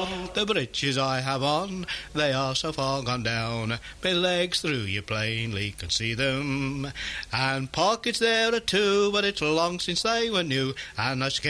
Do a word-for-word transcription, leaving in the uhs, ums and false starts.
The breeches I have on, they are so far gone down, my legs through you plainly can see them. And pockets there are too, but it's long since they were new, and I